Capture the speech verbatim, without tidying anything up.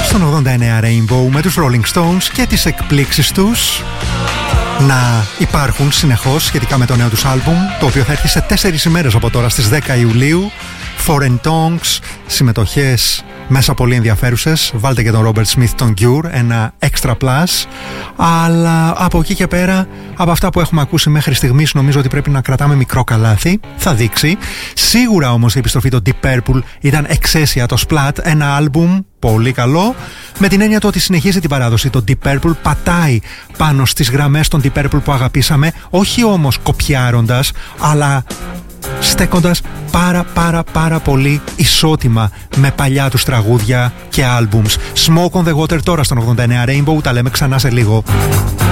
στον ογδόντα εννέα Rainbow με τους Rolling Stones και τις εκπλήξεις τους να υπάρχουν συνεχώς σχετικά με το νέο τους άλμπουμ, το οποίο θα έρθει σε τέσσερις ημέρες από τώρα, στις δέκα Ιουλίου. Foreign Tongues, συμμετοχές μέσα πολύ ενδιαφέρουσες. Βάλτε και τον Robert Smith, τον Cure, ένα extra plus. Αλλά από εκεί και πέρα, από αυτά που έχουμε ακούσει μέχρι στιγμής, νομίζω ότι πρέπει να κρατάμε μικρό καλάθι. Θα δείξει. Σίγουρα όμως η επιστροφή των Deep Purple ήταν εξαίσια. Το Splat, ένα άλμπουμ πολύ καλό, με την έννοια του ότι συνεχίζει την παράδοση. Το Deep Purple πατάει πάνω στις γραμμές των Deep Purple που αγαπήσαμε, όχι όμως κοπιάροντας, αλλά στέκοντας πάρα πάρα πάρα πολύ ισότιμα με παλιά τους τραγούδια και άλμπουμς. Smoke on the Water τώρα στον ογδόντα εννέα Rainbow, τα λέμε ξανά σε λίγο.